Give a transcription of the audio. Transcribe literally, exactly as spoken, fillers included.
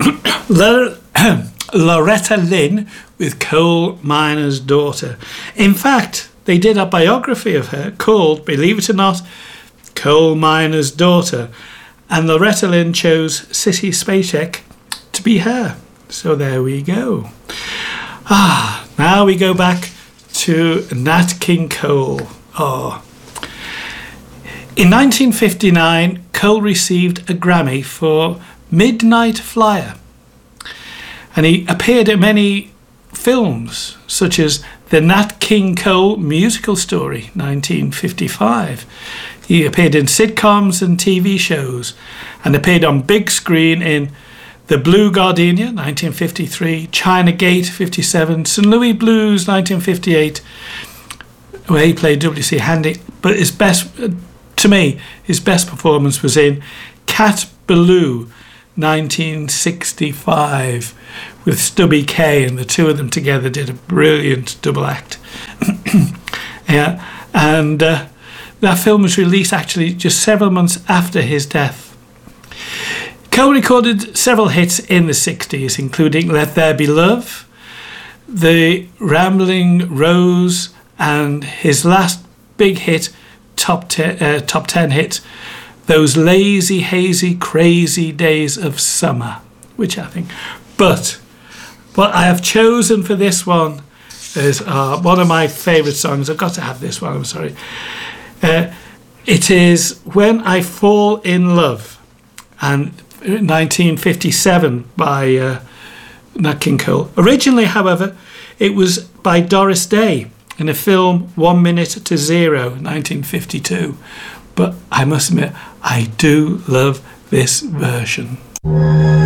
Loretta Lynn with Coal Miner's Daughter. In fact, they did a biography of her called, believe it or not, Coal Miner's Daughter. And Loretta Lynn chose Sissy Spacek to be her. So there we go. Ah, now we go back to Nat King Cole. Oh. In nineteen fifty-nine, Cole received a Grammy for Midnight Flyer. And he appeared in many films, such as The Nat King Cole Musical Story, nineteen fifty-five. He appeared in sitcoms and T V shows, and appeared on big screen in The Blue Gardenia, nineteen fifty-three, China Gate, fifty-seven, Saint Louis Blues, nineteen fifty-eight, where he played W C Handy. But his best, to me, his best performance was in Cat Ballou, nineteen sixty-five, with Stubby Kaye, and the two of them together did a brilliant double act. Yeah, and uh, that film was released actually just several months after his death. Cole recorded several hits in the sixties, including Let There Be Love, The Rambling Rose, and his last big hit, top ten, uh, top ten hit, Those Lazy, Hazy, Crazy Days of Summer, which I think. But what I have chosen for this one is uh, one of my favourite songs. I've got to have this one, I'm sorry. Uh, it is When I Fall in Love, and nineteen fifty-seven by uh, Nat King Cole. Originally, however, it was by Doris Day in a film One Minute to Zero, nineteen fifty-two. But I must admit, I do love this version.